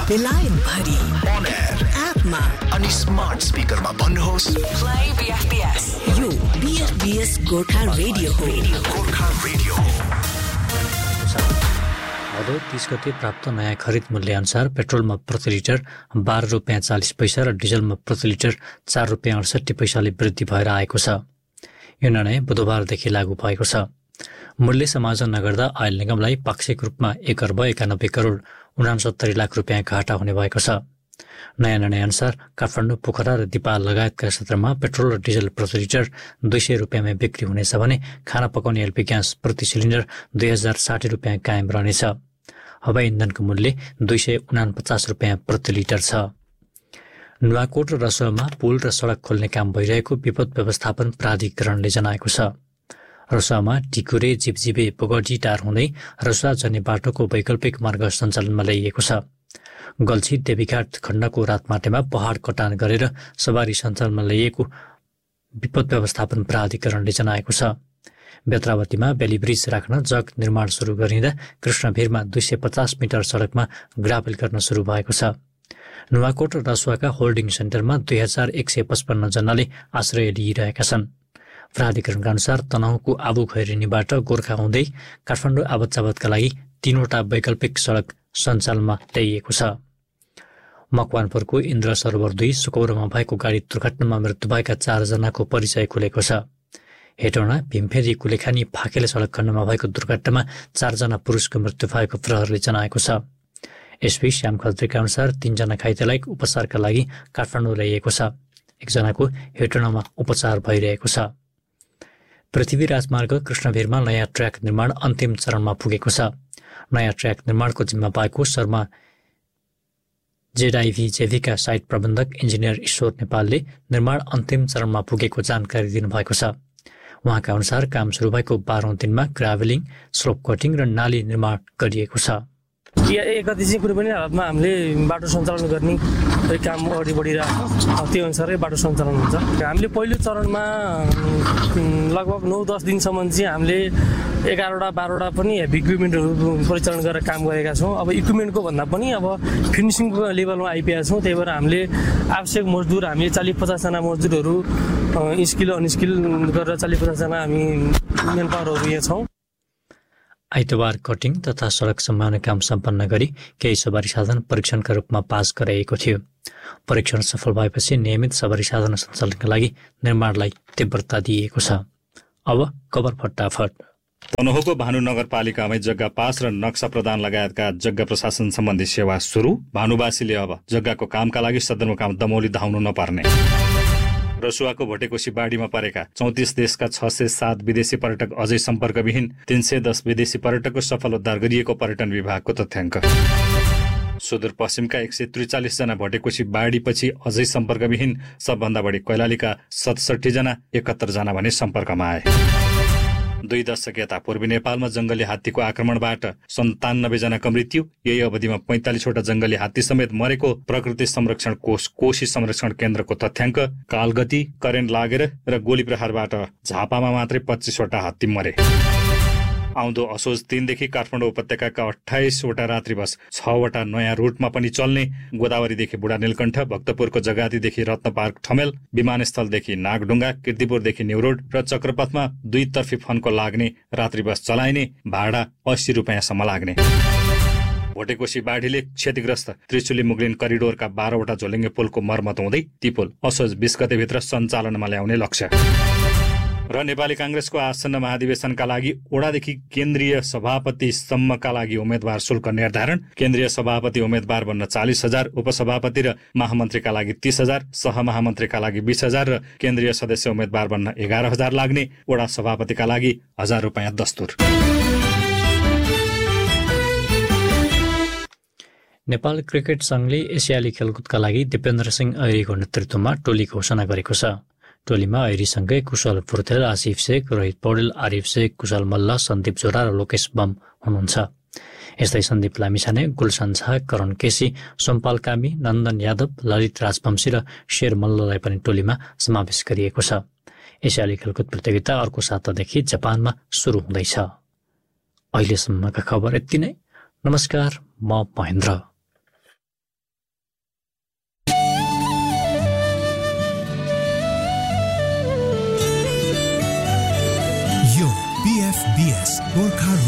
बेलायत भरि on air एपमा अनि स्मार्ट स्पिकरमा भन्नुहोस् प्ले बीएफबीएस यो बीएफबीएस गोर्खा रेडियो हो गोर्खा रेडियो भदौ 30 गते प्राप्त नयाँ खरिद मूल्य अनुसार पेट्रोलमा प्रति लिटर 12 रुपियाँ 40 पैसा र डिजलमा प्रति लिटर 4 रुपियाँ 68 पैसाले वृद्धि भएर आएको छ। यो निर्णय बुधबारदेखि लागू भएको छ। मूल्य समायोजन नगर्दा आयल निगमलाई पाक्षिक रूपमा 1 अर्ब 91 करोड 69 लाख रुपियाँ घाटा हुने भएको छ। नयाँ निर्णय अनुसार काठमाडौँ, पोखरा र दिपाल लगायतका क्षेत्रमा पेट्रोल र डिजल प्रति लिटर 200 रुपियाँमा बिक्री हुनेछ भने खाना पकाउने एलपी ग्यास प्रति सिलिन्डर 2060 रुपियाँ कायम रहनेछ। हवाई इन्धनको मूल्य 249 रुपियाँ प्रति लिटर छ। नुवाकोट र रसुवामा पुल र सडक खोल्ने काम भइरहेको विपद व्यवस्थापन प्राधिकरणले जनाएको छ। रसुवामा टिकुरे, जिपजिबे, बोगटी टार हुँदै रसुवा जाने बाटोको वैकल्पिक मार्ग सञ्चालनमा ल्याइएको छ। गल्छी देवीघाट खण्डको रातमाटेमा पहाड कटान गरेर सवारी सञ्चालनमा ल्याइएको विपद व्यवस्थापन प्राधिकरणले जनाएको छ। बेत्रावतीमा बेली ब्रिज राख्न जग निर्माण सुरु गरिँदा कृष्णभिरमा 250 मिटर सडकमा ग्राभेल गर्न सुरु भएको छ। नुवाकोट र रसुवाका होल्डिङ सेन्टरमा 2155 जनाले आश्रय लिइरहेका छन्। प्राधिकरणका अनुसार तनहुँको आबु खैरेनीबाट गोर्खा हुँदै काठमाडौँ आवत जावतका लागि 3वटा वैकल्पिक सडक सञ्चालनमा ल्याइएको छ। मकवानपुरको इन्द्र सरोवर 2 सुकौरोमा भएको गाडी दुर्घटनामा मृत्यु भएका 4 जनाको परिचय खुलेको छ। हेटौँडा, भीमफेदी, कुलेखानी, फाकेले सडक खण्डमा भएको दुर्घटनामा 4 जना पुरुषको मृत्यु भएको प्रहरीले जनाएको छ। एसपी श्याम खत्रीका अनुसार 3 जना घाइतेलाई उपचारका लागि काठमाडौँ ल्याइएको छ। 1 जनाको हेटौँडामा उपचार भइरहेको छ। पृथ्वी राजमार्ग कृष्णभिरमा नयाँ ट्र्याक निर्माण अन्तिम चरणमा पुगेको छ। नयाँ ट्र्याक निर्माणको जिम्मा पाएको शर्मा जेडआइभीजेभीका साइट प्रबन्धक इन्जिनियर ईश्वर नेपालले निर्माण अन्तिम चरणमा पुगेको जानकारी दिनुभएको छ। उहाँका अनुसार काम सुरु भएको 12औं दिनमा ग्राभलिङ, स्लोप कटिङ र नाली निर्माण गरिएको छ। एकति चाहिँ कुनै पनि हालतमा हामीले बाटो सञ्चालन गर्ने काम अगाडि बढिरहेको त्यो अनुसारै बाटो सञ्चालन हुन्छ। हामीले पहिलो चरणमा लगभग 9-10 दिनसम्म चाहिँ हामीले 11वटा 12वटा पनि हेभी इक्विपमेन्टहरू परिचालन गरेर काम गरेका छौँ। अब इक्विपमेन्टको भन्दा पनि अब फिनिसिङको लेभलमा आइपुगेका छौँ। त्यही भएर हामीले आवश्यक मजदुर हामी 40-50 जना मजदुरहरू स्किल अनस्किल गरेर 40-50 जना हामी मेन पावरहरू यहाँ छौँ। आइतबार कटिङ तथा सडक सम्माउने काम सम्पन्न गरी केही सवारी साधन परीक्षणका रूपमा पास गराइएको थियो। परीक्षण सफल भएपछि नियमित सवारी साधन सञ्चालनका लागि निर्माणलाई तीव्रता दिइएको छ। अब खबर फटाफट। तनहुँको भानु नगरपालिकामै जग्गा पास र नक्सा प्रदान लगायतका जग्गा प्रशासन सम्बन्धी सेवा सुरु। भानुवासीले अब जग्गाको कामका लागि सदरमुकाम दमौली धाउनु नपर्ने। रसुवाको भोटेकोशी बाढीमा परेका 34 देशका 607 विदेशी पर्यटक अझै सम्पर्कविहीन। 310 विदेशी पर्यटकको सफल उद्धार गरिएको पर्यटन विभागको तथ्याङ्क। सुदूरपश्चिमका 143 जना भोटेकोशी बाढीपछि अझै सम्पर्कविहीन। सबभन्दा बढी कैलालीका 67 जना, 71 जना भने सम्पर्कमा आए। 2 दशक यता पूर्वी नेपालमा जंगली हात्तीको आक्रमणबाट 97 जनाको मृत्यु। यही अवधिमा 45वटा जंगली हात्ती समेत मरेको प्रकृति संरक्षण कोष कोशी संरक्षण केन्द्रको तथ्याङ्क। कालगति, करेन्ट लागेर र गोली प्रहारबाट झापामा मात्रै 25वटा हात्ती मरे। आउँदो असोज 3 देखि काठमाडौँ उपत्यकाका 28वटा रात्रि बस 6वटा नयाँ रुटमा पनि चल्ने। गोदावरीदेखि बुढा नीलकण्ठ, भक्तपुरको जगातीदेखि रत्न पार्क ठमेल, विमानस्थलदेखि नागढुङ्गा, कीर्तिपुरदेखि न्युरोड र चक्रपथमा 2 तर्फी फन्को लाग्ने रात्रि बस चलाइने। भाडा 80 रुपियाँसम्म लाग्ने। भोटेकोशी बाढीले क्षतिग्रस्त त्रिचुली मुगलिन करिडोरका 12वटा झोलुङ्गे पुलको मर्मत हुँदै ती पुल असोज 20 गतेभित्र सञ्चालनमा ल्याउने लक्ष्य। र नेपाली कांग्रेसको आसन्न महाधिवेशनका लागि ओडादेखि केन्द्रीय सभापतिसम्मका लागि उम्मेद्वार शुल्क निर्धारण। केन्द्रीय सभापति उम्मेद्वार बन्न 40,000, उपसभापति र महामन्त्रीका लागि 30,000, सहमहामन्त्रीका लागि 20,000 र केन्द्रीय सदस्य उम्मेद्वार बन्न 11,000 लाग्ने। ओडा सभापतिका लागि 1,000 रुपियाँ दस्तुर। नेपाल क्रिकेट संघले एसियाली खेलकुदका लागि दिपेन्द्र सिंह ऐरीको नेतृत्वमा टोली घोषणा गरेको छ। टोलीमा ऐरीसँगै कुशल फुर्तेल, आसिफ शेख, रोहित पौडेल, आरिफ शेख, कुशल मल्ल, सन्दीप जोरा र लोकेश बम हुनुहुन्छ। यस्तै सन्दीप लामिछाने, गुलशन झा, करण केसी, सोमपाल कामी, नन्दन यादव, ललित राजवंशी र शेर मल्ललाई पनि टोलीमा समावेश गरिएको छ। एसियाली खेलकुद प्रतियोगिता अर्को सातादेखि जापानमा सुरु हुँदैछ। अहिलेसम्मका खबर यति नै। नमस्कार, म महेन्द्र। BFBS Gorkha